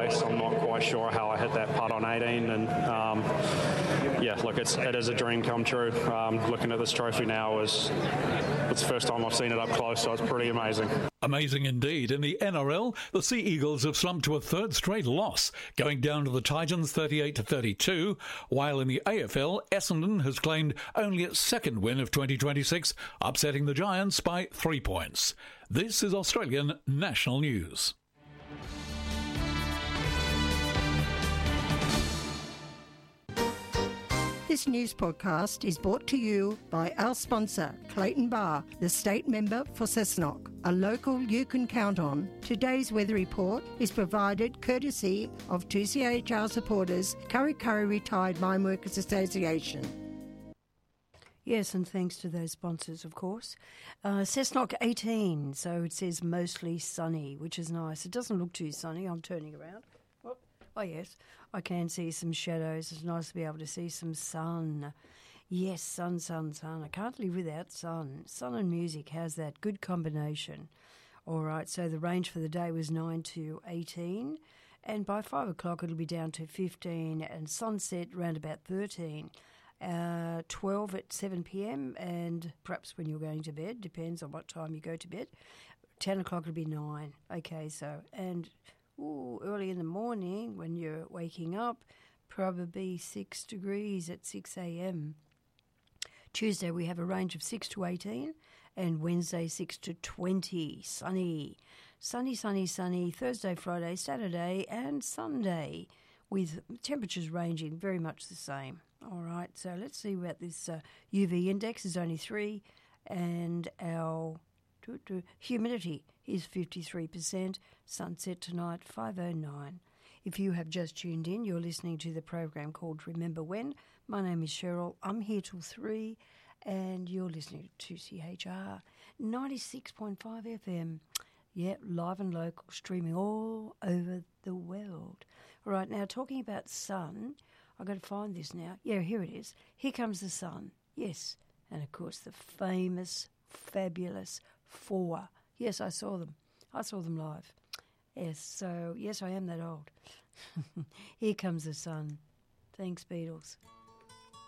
place. I'm not quite sure how I hit that putt on 18, and look, it is a dream come true. Looking at this trophy now it's the first time I've seen it up close, so it's pretty amazing. Amazing indeed. In the NRL, the Sea Eagles have slumped to a third straight loss, going down to the Titans 38-32, while in the AFL, Essendon has claimed only its second win of 2026, upsetting the Giants by 3 points. This is Australian National News. This news podcast is brought to you by our sponsor, Clayton Bar, the state member for Cessnock, a local you can count on. Today's weather report is provided courtesy of 2CHR supporters, Kurri Kurri Retired Mine Workers Association. Yes, and thanks to those sponsors, of course. Cessnock 18, so it says mostly sunny, which is nice. It doesn't look too sunny. I'm turning around. Oh, yes, I can see some shadows. It's nice to be able to see some sun. Yes, sun. I can't live without sun. Sun and music, how's that? Good combination. All right, so the range for the day was 9 to 18, and by 5 o'clock it'll be down to 15, and sunset around about 13. 12 at 7 p.m, and perhaps when you're going to bed, depends on what time you go to bed. 10 o'clock it'll be 9. Okay, so, and early in the morning when you're waking up, probably 6 degrees at 6 a.m. Tuesday we have a range of 6 to 18, and Wednesday 6 to 20, sunny. Sunny, Thursday, Friday, Saturday and Sunday, with temperatures ranging very much the same. All right, so let's see about this UV index is only 3, and our humidity is 53%. Sunset tonight, 5:09. If you have just tuned in, you're listening to the program called Remember When. My name is Cheryl. I'm here till 3, and you're listening to CHR 96.5 FM. Yeah, live and local, streaming all over the world. All right, now talking about sun, I've got to find this now. Yeah, here it is. Here Comes the Sun. Yes, and of course the famous, fabulous 4. Yes, I saw them. I saw them live. Yes, so, yes, I am that old. Here Comes the Sun. Thanks, Beatles.